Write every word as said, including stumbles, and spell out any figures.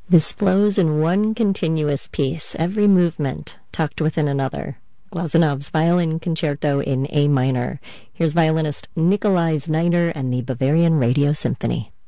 This flows in one continuous piece, every movement tucked within another. Glasenov's Violin Concerto in A minor. Here's violinist Nikolai Znaider and the Bavarian Radio Symphony.